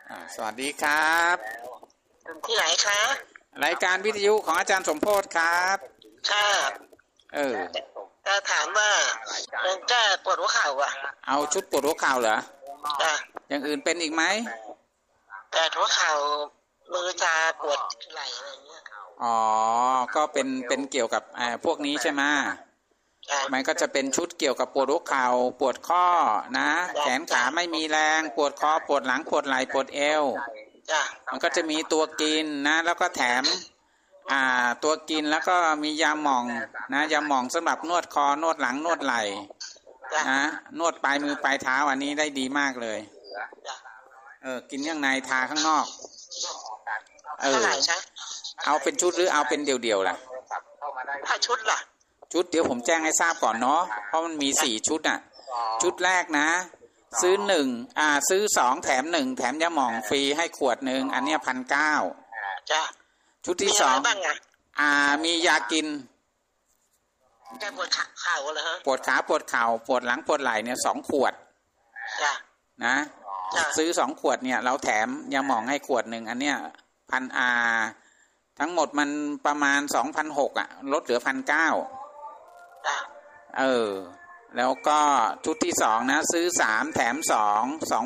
สวัสดีครับที่ไหนคะรายการวิทยุของอาจารย์สมโพธิครับค่ะจะถามว่าแก้ปวดหัวเข่าอ่ะเอาชุดปวดหัวเข่าเหรอจ้ะอย่างอื่นเป็นอีกไหมแต่หัวเข่ามือชาปวดไหล่อะไรเงี้ยอ๋อก็เป็นเกี่ยวกับพวกนี้ใช่ไหมมันก็จะเป็นชุดเกี่ยวกับปวดหัวเข่าปวดข้อนะแขนขาไม่มีแรงปวดคอปวดหลังปวดไหล่ปวดเอวมันก็จะมีตัวกินนะแล้วก็แถมตัวกินแล้วก็มียาหม่องนะยาหม่องสำหรับนวดคอนวดหลังนวดไหล่นะนวดปลายมือปลายเท้าอันนี้ได้ดีมากเลยกินข้างในทาข้างนอกเอาเป็นชุดหรือเอาเป็นเดี่ยวๆล่ะถ้าชุดล่ะชุดเดี๋ยวผมแจ้งให้ทราบก่อนเนาะเพราะมันมี4ชุดชุดแรกนะซื้อซื้อ2แถม1แถมยาหม่องฟรีให้ขวดนึงอันเนี้ย 1,900 จ้ะชุดที่2มียากินแก้ปวดเข่าเหรอฮะปวดขาปวดเข่าปวดหลังปวดไหล่เนี่ย2ขวดจ้ะนะซื้อ2ขวดเนี่ยเราแถมยาหม่องให้ขวดนึงอันเนี้ยทั้งหมดมันประมาณ 2,600 ลดเหลือ 1,900แล้วก็ชุดที่2นะซื้อ3แถม2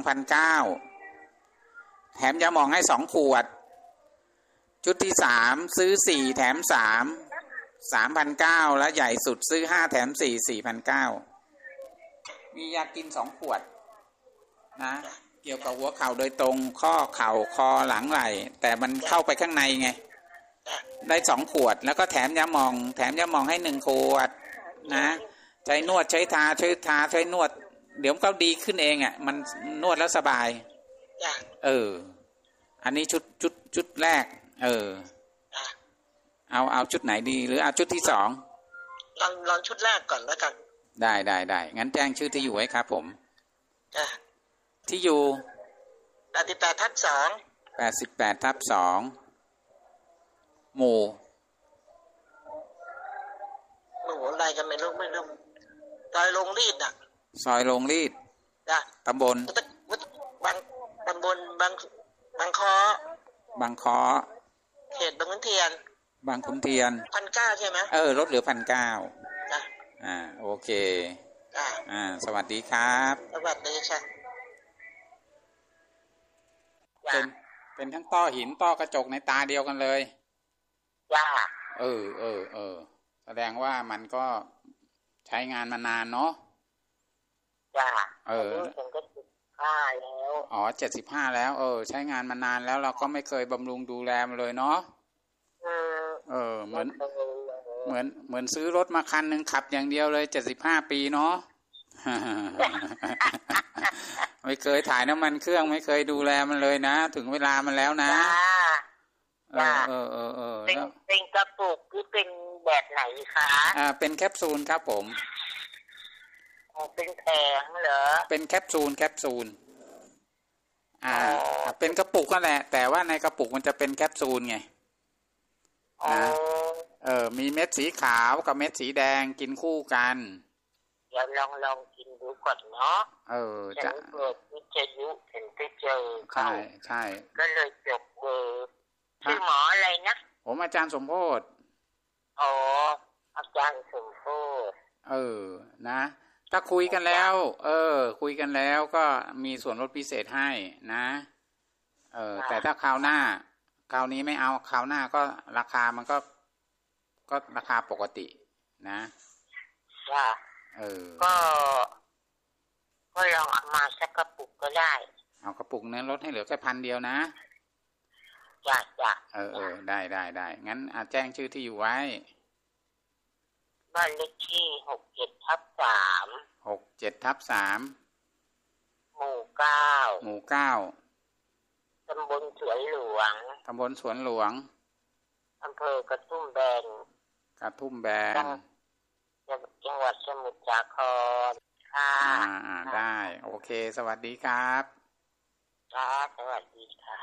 2,900 แถมยาหม่องให้2ขวดชุดที่3ซื้อ4แถม3 3,900 และใหญ่สุดซื้อ5แถม4 4,900 มียากิน2ขวดนะเกี่ยวกับหัวเข่าโดยตรงข้อเข่าคอหลังไหล่แต่มันเข้าไปข้างในไงได้2ขวดแล้วก็แถมยาหม่องให้1ขวดนะใช้นวดใช้ทาใช้นวดเดี๋ยวมันก็ดีขึ้นเองมันนวดแล้วสบายอันนี้ชุดแรกเอาชุดไหนดีหรือเอาชุดที่2 ลองชุดแรกก่อนแล้วกันได้งั้นแจ้งชื่อที่อยู่ไว้ครับผมที่อยู่ 88/2 หมู่อะไรกันไม่รู้ซอยโรงรีดซอยโรงรีดตำบลบางคอเขตบางขุนเทียน1,900ใช่ไหมลดเหลือ 1,900โอเคสวัสดีครับสวัสดีค่ะเป็นทั้งต้อหินต้อกระจกในตาเดียวกันเลยแสดงว่ามันก็ใช้งานมานานเนาะผมก็75แล้ว 75แล้วใช้งานมานานแล้วเราก็ไม่เคยบำรุงดูแลมันเลยเนาะเหมือนซื้อรถมาคันนึงขับอย่างเดียวเลย75ปีเนาะ ไม่เคยถ่ายน้ำมันเครื่องไม่เคยดูแลมันเลยนะถึงเวลามันแล้วนะเป็นกระปุกหรือเป็นแบบไหนคะเป็นแคปซูลครับผมเป็นแผงเหรอเป็นแคปซูลเป็นกระปุกก็แหละแต่ว่าในกระปุกมันจะเป็นแคปซูลไงมีเม็ดสีขาวกับเม็ดสีแดงกินคู่กันเดี๋ยวลองกินดูก่อนเนาะจะเปิดวิทยุเห็นไปเจอใช่ก็เลยจบเบอร์ชื่อหมออะไรนะผมอาจารย์สมโพธิอาจารย์สมโพธินะถ้าคุยกันแล้วก็มีส่วนลดพิเศษให้นะแต่ถ้าคราวนี้ไม่เอาคราวหน้าก็ราคามันก็ราคาปกตินะก็ลองเอามาสักกระปุกก็ได้เอากระปุกนั้นลดให้เหลือแค่1,000นะจ้ะได้งั้นแจ้งชื่อที่อยู่ไว้บ้านเลขที่ 67/3 หมู่9ตำบลสวนหลวงอำเภอกระทุ่มแบนจังหวัดสมุทรสาครค่ะได้โอเคสวัสดีครับสวัสดีค่ะ